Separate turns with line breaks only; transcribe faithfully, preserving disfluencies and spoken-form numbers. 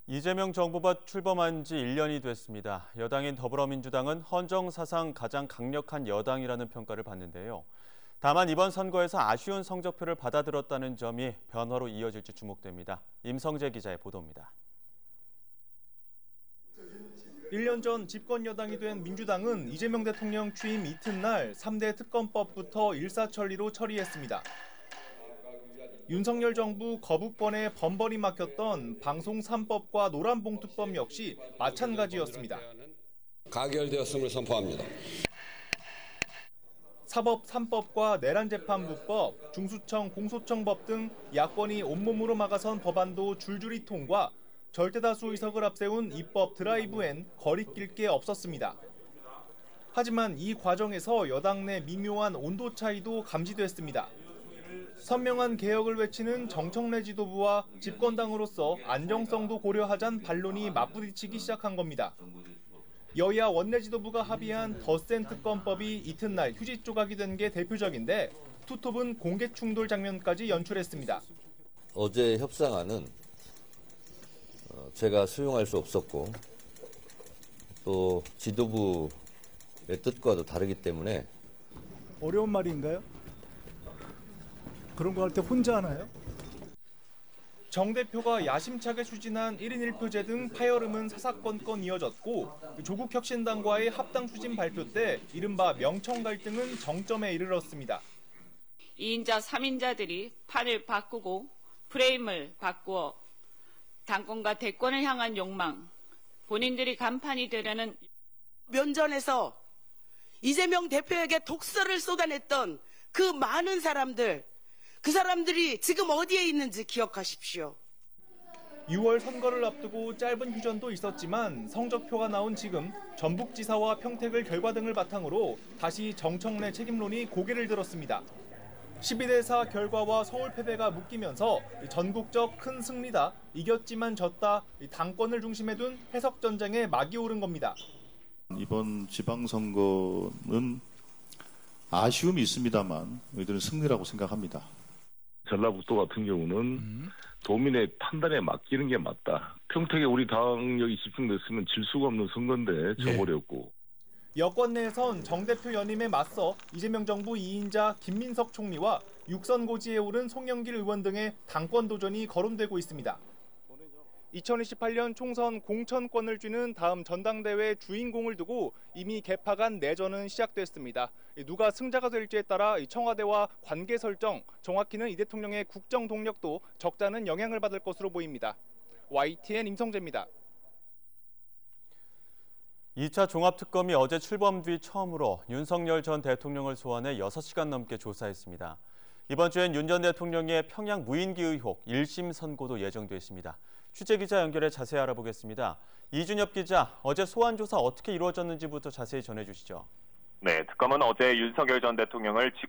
이재명 정부가 출범한 지 일 년이 됐습니다. 여당인 더불어민주당은 헌정사상 가장 강력한 여당이라는 평가를 받는데요. 다만 이번 선거에서 아쉬운 성적표를 받아들었다는 점이 변화로 이어질지 주목됩니다. 임성재 기자의 보도입니다.
일 년 전 집권 여당이 된 민주당은 이재명 대통령 취임 이튿날 삼 대 특검법부터 일사천리로 처리했습니다. 윤석열 정부 거부권에 번번이 막혔던 방송 삼 법과 노란봉투법 역시 마찬가지였습니다.
가결되었음을 선포합니다.
사법 삼 법과 내란재판부법, 중수청 공소청법 등 야권이 온몸으로 막아선 법안도 줄줄이 통과, 절대다수 의석을 앞세운 입법 드라이브엔 거리낄 게 없었습니다. 하지만 이 과정에서 여당 내 미묘한 온도 차이도 감지됐습니다. 선명한 개혁을 외치는 정청래 지도부와 집권당으로서 안정성도 고려하잔 반론이 맞부딪히기 시작한 겁니다. 여야 원내 지도부가 합의한 더 센 특검법이 이튿날 휴지 조각이 된 게 대표적인데 투톱은 공개 충돌 장면까지 연출했습니다.
어제 협상안은 제가 수용할 수 없었고 또 지도부의 뜻과도 다르기 때문에
어려운 말인가요? 그런 거 할 때 혼자 하나요?
정 대표가 야심차게 추진한 일 인 일 표제 등 파열음은 사사건건 이어졌고 조국 혁신당과의 합당 추진 발표 때 이른바 명청 갈등은 정점에 이르렀습니다.
이인자, 삼인자들이 판을 바꾸고 프레임을 바꾸어 당권과 대권을 향한 욕망, 본인들이 간판이 되려는
면전에서 이재명 대표에게 독설을 쏟아냈던 그 많은 사람들, 그 사람들이 지금 어디에 있는지 기억하십시오.
유월 선거를 앞두고 짧은 휴전도 있었지만 성적표가 나온 지금 전북지사와 평택을 결과 등을 바탕으로 다시 정청래 책임론이 고개를 들었습니다. 십이 대 사 결과와 서울 패배가 묶이면서 전국적 큰 승리다, 이겼지만 졌다, 당권을 중심에 둔 해석 전쟁에 막이 오른 겁니다.
이번 지방선거는 아쉬움이 있습니다만 저희들은 승리라고 생각합니다.
전라북도 같은 경우는 음. 도민의 판단에 맡기는 게 맞다. 평택에 우리 당력이 집중됐으면 질 수가 없는 선거인데 져버렸고.
예. 여권 내에선 정 대표 연임에 맞서 이재명 정부 이 인자 김민석 총리와 육선 고지에 오른 송영길 의원 등의 당권 도전이 거론되고 있습니다. 이천이십팔 년 총선 공천권을 쥐는 다음 전당대회 주인공을 두고 이미 개파간 내전은 시작됐습니다. 누가 승자가 될지에 따라 청와대와 관계 설정, 정확히는 이 대통령의 국정 동력도 적잖은 영향을 받을 것으로 보입니다. 와이티엔 임성재입니다.
이 차 종합특검이 어제 출범 뒤 처음으로 윤석열 전 대통령을 소환해 여섯 시간 넘게 조사했습니다. 이번 주엔 윤 전 대통령의 평양 무인기 의혹 일 심 선고도 예정돼 있습니다. 취재기자 연결해 자세히 알아보겠습니다. 이준엽 기자, 어제 소환 조사 어떻게 이루어졌는지부터 자세히 전해주시죠.
네, 특검은 어제 윤석열 전 대통령을